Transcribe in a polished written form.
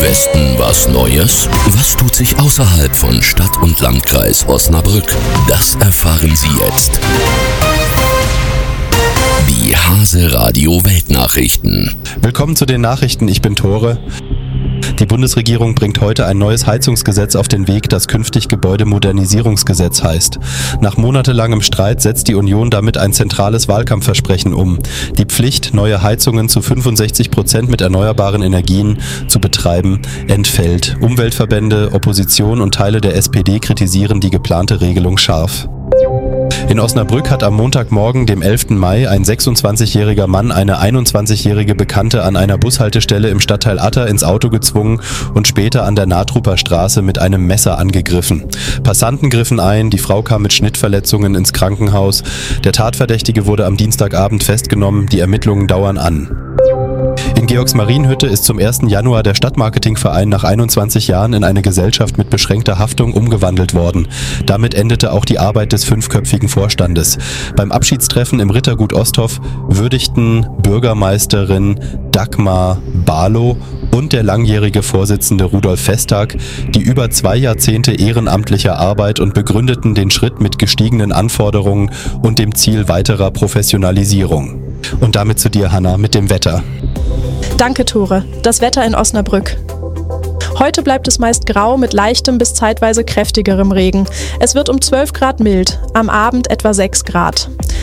Westen was Neues? Was tut sich außerhalb von Stadt und Landkreis Osnabrück? Das erfahren Sie jetzt. Die Hase Radio Weltnachrichten. Willkommen zu den Nachrichten, ich bin Tore. Die Bundesregierung bringt heute ein neues Heizungsgesetz auf den Weg, das künftig Gebäudemodernisierungsgesetz heißt. Nach monatelangem Streit setzt die Union damit ein zentrales Wahlkampfversprechen um. Die Pflicht, neue Heizungen zu 65% mit erneuerbaren Energien zu betreiben, entfällt. Umweltverbände, Opposition und Teile der SPD kritisieren die geplante Regelung scharf. In Osnabrück hat am Montagmorgen, dem 11. Mai, ein 26-jähriger Mann eine 21-jährige Bekannte an einer Bushaltestelle im Stadtteil Atter ins Auto gezwungen und später an der Natrupper Straße mit einem Messer angegriffen. Passanten griffen ein, die Frau kam mit Schnittverletzungen ins Krankenhaus. Der Tatverdächtige wurde am Dienstagabend festgenommen, die Ermittlungen dauern an. In Georgsmarienhütte ist zum 1. Januar der Stadtmarketingverein nach 21 Jahren in eine Gesellschaft mit beschränkter Haftung umgewandelt worden. Damit endete auch die Arbeit des 5-köpfigen Vorstandes. Beim Abschiedstreffen im Rittergut Osthoff würdigten Bürgermeisterin Dagmar Barlow und der langjährige Vorsitzende Rudolf Festag die über 2 Jahrzehnte ehrenamtlicher Arbeit und begründeten den Schritt mit gestiegenen Anforderungen und dem Ziel weiterer Professionalisierung. Und damit zu dir, Hanna, mit dem Wetter. Danke, Tore. Das Wetter in Osnabrück. Heute bleibt es meist grau mit leichtem bis zeitweise kräftigerem Regen. Es wird um 12 Grad mild, am Abend etwa 6 Grad.